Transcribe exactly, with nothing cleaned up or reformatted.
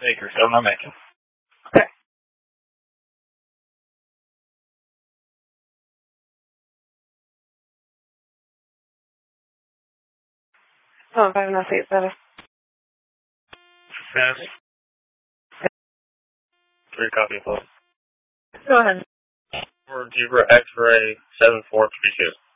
Baker, seven I'm making. Okay. Oh, five nine eight seven. Yes. Three copy of both. Go ahead. For Zebra X-ray seven four three two.